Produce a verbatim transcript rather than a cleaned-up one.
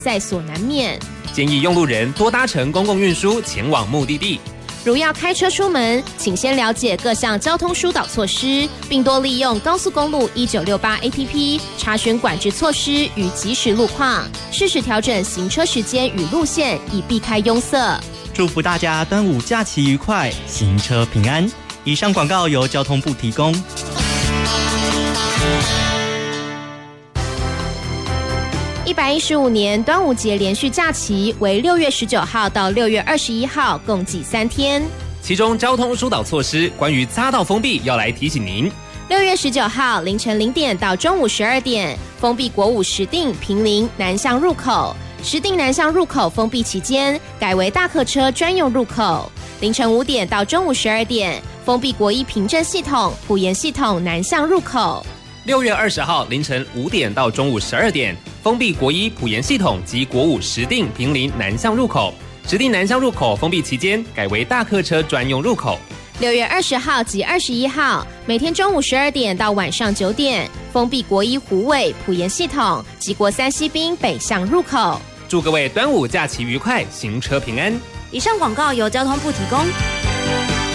在所难免。 建议用路人多搭乘公共运输前往目的地。 如要开车出门，请先了解各项交通疏导措施，并多利用高速公路一九六八 A P P 查询管制措施与即时路况，适时调整行车时间与路线，以避开拥塞。 祝福大家端午假期愉快，行车平安。以上广告由交通部提供。 一百一十五年端午节连续假期为六月十九号到六月二十一号，共计三天。 其中交通疏导措施关于匝道封闭要来提醒您。 六月十九号凌晨零点到中午十二点，封闭国五石碇、坪林南向入口。石碇南向入口封闭期间，改为大客车专用入口。凌晨五点到中午十二点，封闭国一平镇系统、埔盐系统南向入口。 六月二十号凌晨五点到中午十二点，封闭国一埔盐系统及国五石碇、坪林南向入口。石碇南向入口封闭期间，改为大客车专用入口。 六月二十号及二十一号，每天中午十二点到晚上九点，封闭国一虎尾、埔盐系统及国三西滨北向入口。 祝各位端午假期愉快，行车平安。 以上广告由交通部提供。